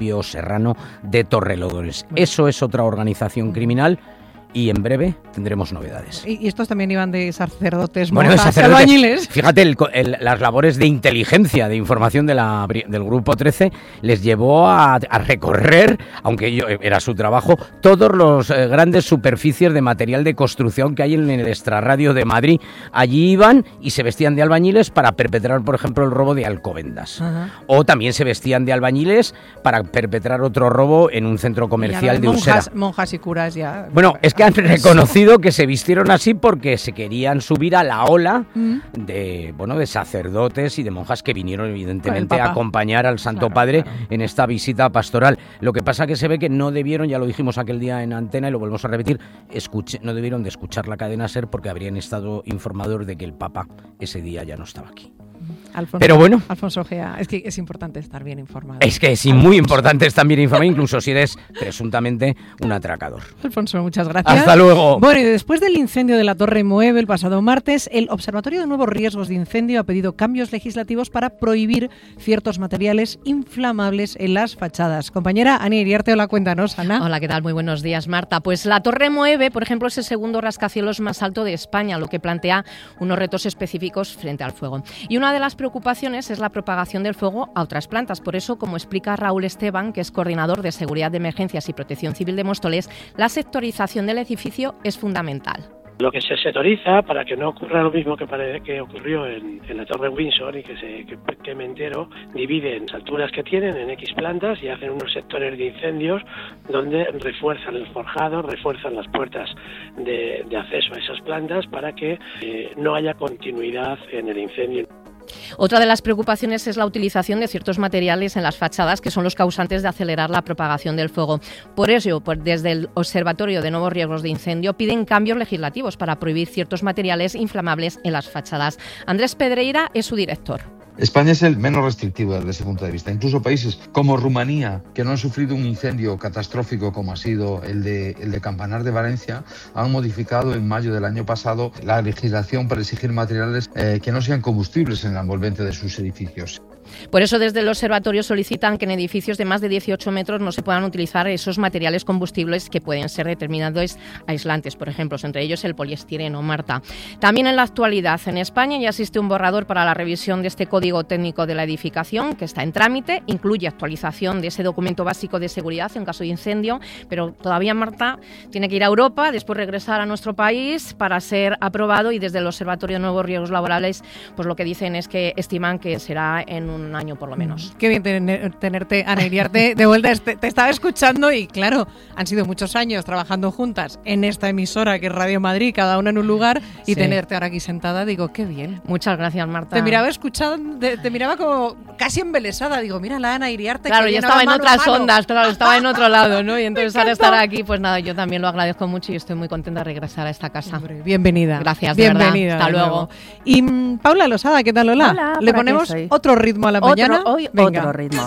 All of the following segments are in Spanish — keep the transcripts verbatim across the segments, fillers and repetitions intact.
municipio serrano de Torrelodones. Eso es otra organización criminal. Y en breve tendremos novedades. Y, y estos también iban de sacerdotes, bueno, monjas, sacerdotes, albañiles. Fíjate, el, el, las labores de inteligencia, de información de la, del Grupo trece les llevó a, a recorrer, aunque ello era su trabajo, todos los eh, grandes superficies de material de construcción que hay en el extrarradio de Madrid. Allí iban y se vestían de albañiles para perpetrar, por ejemplo, el robo de Alcobendas. Uh-huh. O también se vestían de albañiles para perpetrar otro robo en un centro comercial de monjas, Usera. Monjas y curas ya. Bueno, es que han reconocido que se vistieron así porque se querían subir a la ola mm. de bueno de sacerdotes y de monjas que vinieron evidentemente a acompañar al Santo claro, Padre claro. en esta visita pastoral. Lo que pasa que se ve que no debieron, ya lo dijimos aquel día en antena y lo volvemos a repetir, escuche, no debieron de escuchar la cadena SER porque habrían estado informados de que el Papa ese día ya no estaba aquí. Alfonso, Pero bueno, Alfonso Gea, es que es importante estar bien informado. Es que es muy importante estar bien informado, incluso si eres presuntamente un atracador. Alfonso, muchas gracias. Hasta luego. Bueno, y después del incendio de la Torre Moeve el pasado martes, el Observatorio de Nuevos Riesgos de Incendio ha pedido cambios legislativos para prohibir ciertos materiales inflamables en las fachadas. Compañera Ana Iriarte, hola, cuéntanos, Ana. Hola, ¿qué tal? Muy buenos días, Marta. Pues la Torre Moeve, por ejemplo, es el segundo rascacielos más alto de España, lo que plantea unos retos específicos frente al fuego. Y una de las preocupaciones es la propagación del fuego a otras plantas. Por eso, como explica Raúl Esteban, que es coordinador de Seguridad de Emergencias y Protección Civil de Móstoles, la sectorización del edificio es fundamental. Lo que se sectoriza para que no ocurra lo mismo que, pare, que ocurrió en, en la Torre Windsor y que se que, queme entero, dividen las alturas que tienen en X plantas y hacen unos sectores de incendios donde refuerzan el forjado, refuerzan las puertas de, de acceso a esas plantas para que eh, no haya continuidad en el incendio. Otra de las preocupaciones es la utilización de ciertos materiales en las fachadas que son los causantes de acelerar la propagación del fuego. Por ello, pues desde el Observatorio de Nuevos Riesgos de Incendio piden cambios legislativos para prohibir ciertos materiales inflamables en las fachadas. Andrés Pedreira es su director. España es el menos restrictivo desde ese punto de vista. Incluso países como Rumanía, que no han sufrido un incendio catastrófico como ha sido el de, el de Campanar de Valencia, han modificado en mayo del año pasado la legislación para exigir materiales eh, que no sean combustibles en el envolvente de sus edificios. Por eso desde el observatorio solicitan que en edificios de más de dieciocho metros no se puedan utilizar esos materiales combustibles que pueden ser determinados aislantes, por ejemplo, entre ellos el poliestireno, Marta. También en la actualidad en España ya existe un borrador para la revisión de este Código Técnico de la Edificación que está en trámite, incluye actualización de ese documento básico de seguridad en caso de incendio, pero todavía, Marta, tiene que ir a Europa, después regresar a nuestro país para ser aprobado y desde el Observatorio de Nuevos Riesgos Laborales pues lo que dicen es que estiman que será en un un año por lo menos. Qué bien tener, tenerte, Ana Iriarte, de vuelta. Te, te estaba escuchando y claro, han sido muchos años trabajando juntas en esta emisora que es Radio Madrid, cada una en un lugar, y sí. tenerte ahora aquí sentada, digo, qué bien. Muchas gracias, Marta. Te miraba escuchando, te, te miraba como casi embelesada, digo, mira la Ana Iriarte. Claro, que yo estaba en otras ondas, claro, estaba en otro lado, ¿no? Y entonces ahora estar aquí, pues nada, yo también lo agradezco mucho y estoy muy contenta de regresar a esta casa. Hombre, bienvenida. Gracias, de bienvenida. Verdad. Hasta luego. Y mm, Paula Losada, ¿qué tal, Lola? Hola, le ponemos otro ritmo a la otro, mañana. Hoy Venga. Otro ritmo.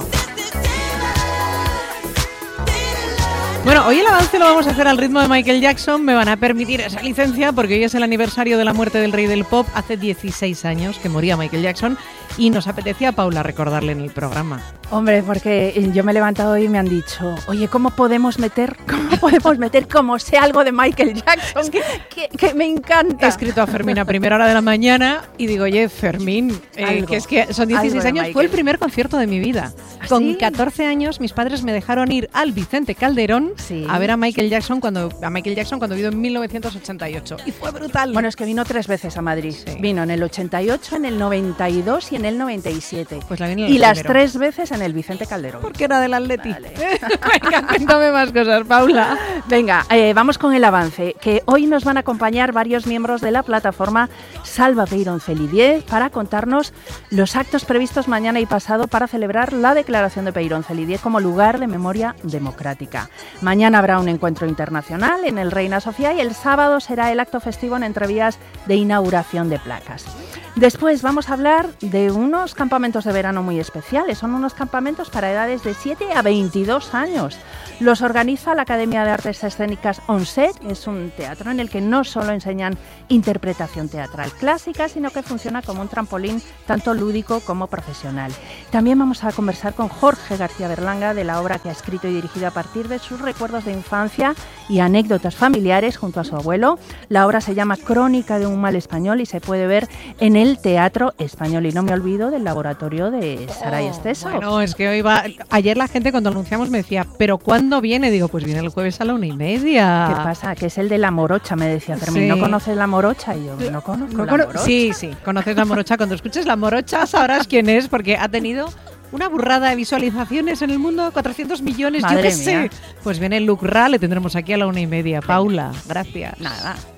Bueno, hoy el avance lo vamos a hacer al ritmo de Michael Jackson. Me van a permitir esa licencia porque hoy es el aniversario de la muerte del rey del pop. Hace dieciséis años que moría Michael Jackson y nos apetecía a Paula recordarle en el programa. Hombre, porque yo me he levantado hoy y me han dicho, oye, ¿cómo podemos meter, cómo podemos meter como sea algo de Michael Jackson? Es que, que, que me encanta. He escrito a Fermín a primera hora de la mañana y digo, oye, Fermín, eh, algo, que es que son dieciséis años, fue el primer concierto de mi vida. ¿Ah, Con sí? catorce años mis padres me dejaron ir al Vicente Calderón sí. a ver a Michael Jackson cuando a Michael Jackson cuando vino en mil novecientos ochenta y ocho y fue brutal. Bueno, es que vino tres veces a Madrid. Sí. Vino en el ochenta y ocho, en el noventa y dos y en el noventa y siete. Pues la y las tres veces en el Vicente Calderón. Porque era del Atleti. Vale. Venga, cuéntame más cosas, Paula. Venga, eh, vamos con el avance, que hoy nos van a acompañar varios miembros de la plataforma Salva Peyroncelidier para contarnos los actos previstos mañana y pasado para celebrar la declaración de Peyroncelidier como lugar de memoria democrática. Mañana Mañana habrá un encuentro internacional en el Reina Sofía y el sábado será el acto festivo en Entrevías de inauguración de placas. Después vamos a hablar de unos campamentos de verano muy especiales. Son unos campamentos para edades de siete a veintidós años. Los organiza la Academia de Artes Escénicas ONSET. Es un teatro en el que no solo enseñan interpretación teatral clásica, sino que funciona como un trampolín tanto lúdico como profesional. También vamos a conversar con Jorge García Berlanga de la obra que ha escrito y dirigido a partir de sus recuerdos de infancia y anécdotas familiares junto a su abuelo. La obra se llama Crónica de un mal español y se puede ver en el Teatro Español. Y no me olvido del laboratorio de Saray Esteso. Bueno, es que hoy va... Ayer la gente cuando anunciamos me decía, ¿pero cuándo viene? Digo, pues viene el jueves a la una y media. ¿Qué pasa? Que es el de la morocha, me decía Fermín. Sí. ¿No conoces la morocha? Y yo, no conozco no, la morocha. Sí, sí, conoces la morocha. Cuando escuches la morocha sabrás quién es, porque ha tenido una burrada de visualizaciones en el mundo, cuatrocientos millones, Madre yo qué mía. sé. Pues viene Lucra, le tendremos aquí a la una y media. Paula, gracias. Nada.